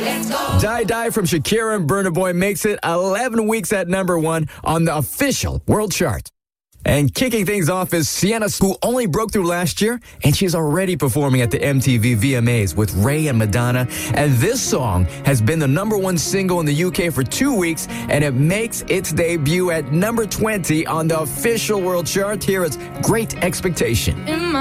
Die Die from Shakira and Burna Boy makes it 11 weeks at number 1 on the official world chart. And kicking things off is Sienna, who only broke through last year, and she's already performing at the MTV VMAs with Ray and Madonna. And this song has been the number 1 single in the UK for 2 weeks, and it makes its debut at number 20 on the official world chart. Here it's Great Expectation.